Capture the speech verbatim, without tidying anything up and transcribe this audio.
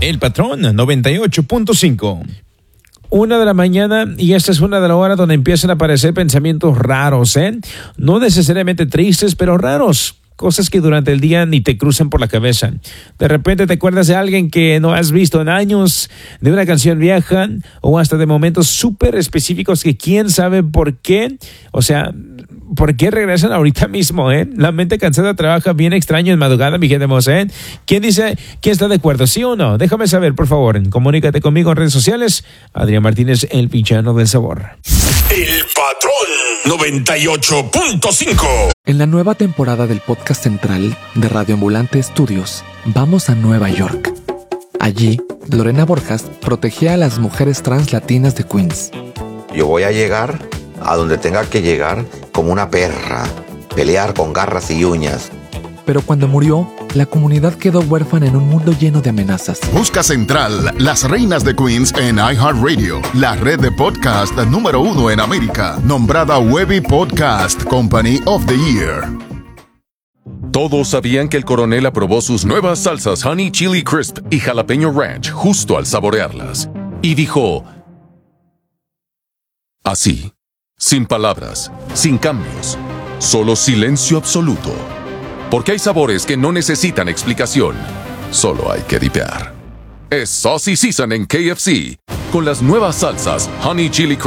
El Patrón noventa y ocho punto cinco. Una de la mañana, y esta es una de las horas donde empiezan a aparecer pensamientos raros, ¿eh? No necesariamente tristes, pero raros. Cosas que durante el día ni te cruzan por la cabeza. De repente te acuerdas de alguien que no has visto en años, de una canción vieja, o hasta de momentos súper específicos que quién sabe por qué. O sea, ¿por qué regresan ahorita mismo, eh? La mente cansada trabaja bien extraño en madrugada, mi gente hermosa, ¿eh? ¿Quién dice, quién está de acuerdo, sí o no? Déjame saber, por favor. Comunícate conmigo en redes sociales. Adrián Martínez, el villano del sabor. El Patrón noventa y ocho punto cinco. En la nueva temporada del podcast central de Radio Ambulante Estudios, vamos a Nueva York. Allí, Lorena Borjas protegía a las mujeres trans latinas de Queens. Yo voy a llegar a donde tenga que llegar como una perra, pelear con garras y uñas. Pero cuando murió, la comunidad quedó huérfana en un mundo lleno de amenazas. Busca Central, las reinas de Queens en iHeartRadio, la red de podcast número uno en América, nombrada Webby Podcast Company of the Year. Todos sabían que el coronel aprobó sus nuevas salsas Honey Chili Crisp y Jalapeño Ranch justo al saborearlas. Y dijo, así, sin palabras, sin cambios, solo silencio absoluto. Porque hay sabores que no necesitan explicación, solo hay que dipear. Es Saucy Season en K F C, con las nuevas salsas Honey Chili Crisp